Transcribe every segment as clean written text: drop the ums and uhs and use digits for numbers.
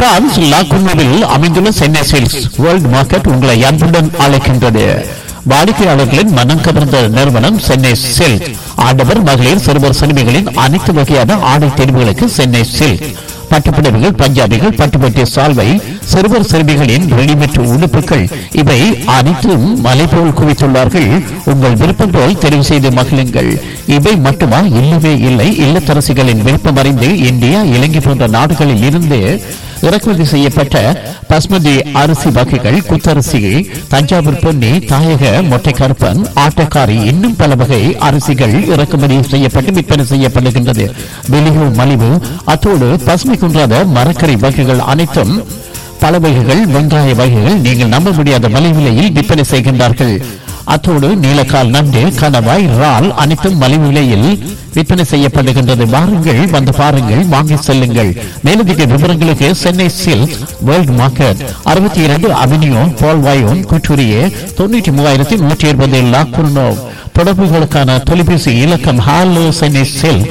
France லாகுனோவில் அமைந்துள்ள Chennai silks world market உங்களை அன்புடன் அழைக்கின்றது. வாடிக்கையாளர்களின் மனம் கவர்ந்த நிறுவனம் சென்னை சில்க். ஆடவர் மகளிர் சிறுவர் சிறுமிகளின் அனைத்து வகையான ஆடை தேர்வுகளுக்கு சென்னை சில்க். பட்டுப்புடவைகள், பஞ்சாபிகள், பட்டுப்பட்டி சால்வை, சிறுவர் சிறுமிகளின் ரெடிமேட் உடுப்புகள் இவை அனைத்தும் மலை போல் குவித்துள்ளார்கள். உங்கள் விருப்பம் போல் தெரிவு செய்து மகிழுங்கள். இவை மட்டுமா? இல்லவே இல்லை. இல்லத்தரசிகளின் விருப்பம் அறிந்து இந்தியா, இலங்கை போன்ற நாடுகளில் இருந்து இறக்குமதி செய்யப்பட்ட பஸ்மதி அரிசி வகைகள், குத்தரிசி, தஞ்சாவூர் பொன்னி, தாயக மொட்டைக்கருப்பன், ஆட்டக்காரி, இன்னும் பல வகை அரிசிகள் இறக்குமதி செய்யப்பட்டு விற்பனை செய்யப்படுகின்றது. வெளியூர் மலிவு. அத்தோடு பசுமை குன்றாத மரக்கறி வகைகள் அனைத்தும், பல வகைகள், வெங்காய வகைகள் நீங்கள் நம்ப முடியாத மலிவிலையில் விற்பனை செய்கின்றார்கள். அத்தோடு நீலக்கால், நண்டு, கணவாய், இறால் அனைத்தும் மலிவு விலையில் விற்பனை செய்யப்படுகின்றது. வாருங்கள், வந்து பாருங்கள், வாங்கி செல்லுங்கள். மேலதிக விவரங்களுக்கு Chennai silk world market, 62 avenue பால்வாயோன், குற்றூரியே, 93,120 லாகுனோ. தொடர்புகளுக்கான தொலைபேசி இலக்கம் ஹாலோ சென்னை சில்க்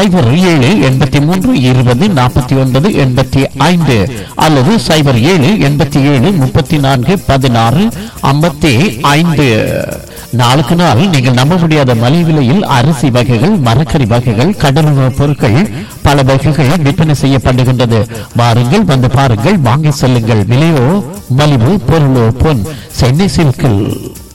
07 அல்லது 0787341655. நாளுக்கு நாள் நீங்கள் நம்ப முடியாத மலிவு விலையில் அரிசி வகைகள், மரக்கறி வகைகள், கடலுணவுப் பொருட்கள் பல வகைகள் விற்பனை செய்யப்படுகின்றது. வாருங்கள், வந்து பாருங்கள், வாங்கி செல்லுங்கள். விலையோ மலிவு, பொருளோ பொன். சென்னை சில்கில்.